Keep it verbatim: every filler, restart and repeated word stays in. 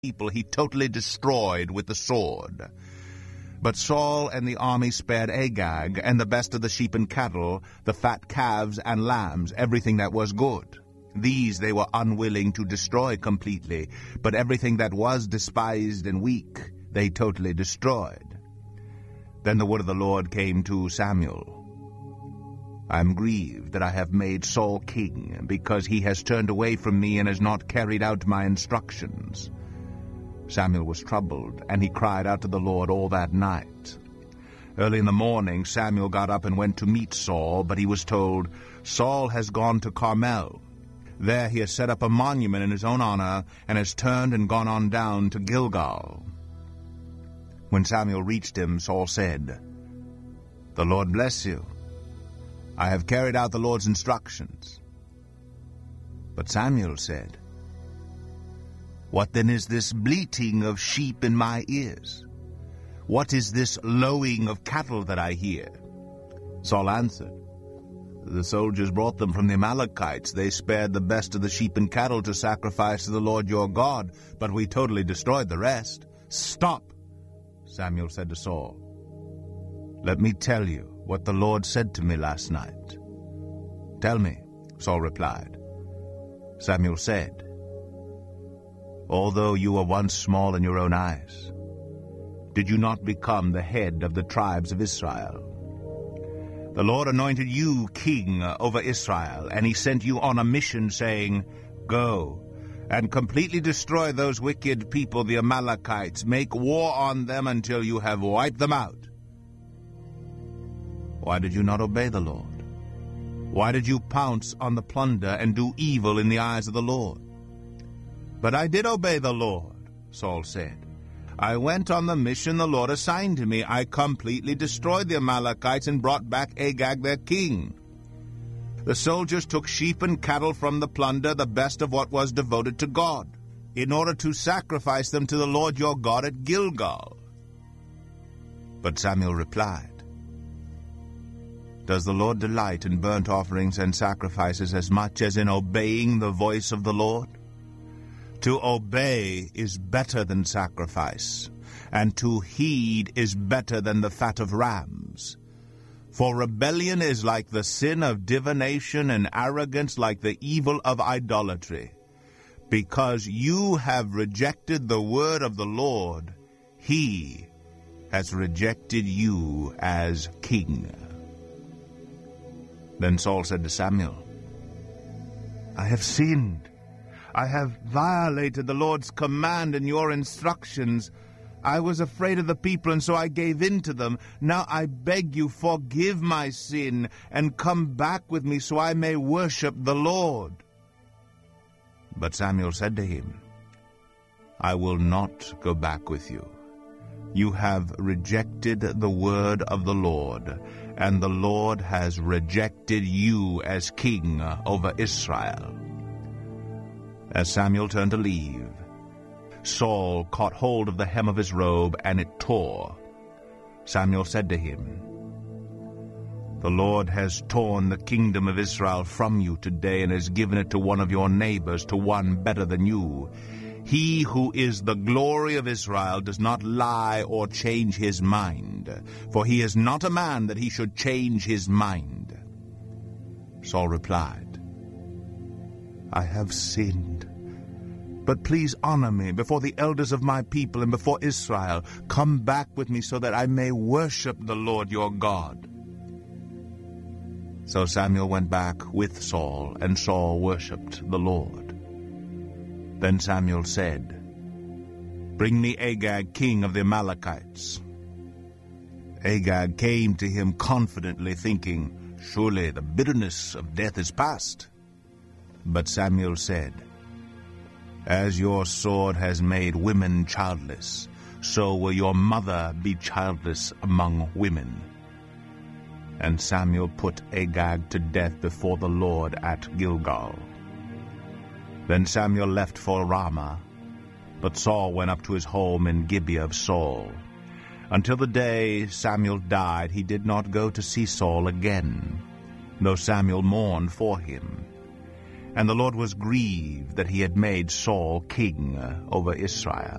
people he totally destroyed with the sword. But Saul and the army spared Agag, and the best of the sheep and cattle, the fat calves and lambs, everything that was good. These they were unwilling to destroy completely, but everything that was despised and weak they totally destroyed. Then the word of the Lord came to Samuel. I am grieved that I have made Saul king, because he has turned away from me and has not carried out my instructions. Samuel was troubled, and he cried out to the Lord all that night. Early in the morning Samuel got up and went to meet Saul, but he was told, Saul has gone to Carmel. There he has set up a monument in his own honor, and has turned and gone on down to Gilgal. When Samuel reached him, Saul said, The Lord bless you. I have carried out the Lord's instructions. But Samuel said, What then is this bleating of sheep in my ears? What is this lowing of cattle that I hear? Saul answered, The soldiers brought them from the Amalekites. They spared the best of the sheep and cattle to sacrifice to the Lord your God, but we totally destroyed the rest. Stop, Samuel said to Saul. Let me tell you what the Lord said to me last night. Tell me, Saul replied. Samuel said, Although you were once small in your own eyes, did you not become the head of the tribes of Israel? The Lord anointed you king over Israel, and he sent you on a mission, saying, Go and completely destroy those wicked people, the Amalekites. Make war on them until you have wiped them out. Why did you not obey the Lord? Why did you pounce on the plunder and do evil in the eyes of the Lord? But I did obey the Lord, Saul said. I went on the mission the Lord assigned to me. I completely destroyed the Amalekites and brought back Agag their king. The soldiers took sheep and cattle from the plunder, the best of what was devoted to God, in order to sacrifice them to the Lord your God at Gilgal. But Samuel replied, Does the Lord delight in burnt offerings and sacrifices as much as in obeying the voice of the Lord? To obey is better than sacrifice, and to heed is better than the fat of rams. For rebellion is like the sin of divination, and arrogance like the evil of idolatry. Because you have rejected the word of the Lord, he has rejected you as king. Then Saul said to Samuel, I have sinned. I have violated the Lord's command and your instructions. I was afraid of the people, and so I gave in to them. Now I beg you, forgive my sin, and come back with me so I may worship the Lord. But Samuel said to him, I will not go back with you. You have rejected the word of the Lord, and the Lord has rejected you as king over Israel. As Samuel turned to leave, Saul caught hold of the hem of his robe, and it tore. Samuel said to him, The Lord has torn the kingdom of Israel from you today, and has given it to one of your neighbors, to one better than you. He who is the glory of Israel does not lie or change his mind, for he is not a man that he should change his mind. Saul replied, I have sinned. But please honor me before the elders of my people and before Israel. Come back with me so that I may worship the Lord your God. So Samuel went back with Saul, and Saul worshipped the Lord. Then Samuel said, Bring me Agag, king of the Amalekites. Agag came to him confidently, thinking, Surely the bitterness of death is past. But Samuel said, As your sword has made women childless, so will your mother be childless among women. And Samuel put Agag to death before the Lord at Gilgal. Then Samuel left for Ramah, but Saul went up to his home in Gibeah of Saul. Until the day Samuel died, he did not go to see Saul again, though Samuel mourned for him. And the Lord was grieved that he had made Saul king over Israel.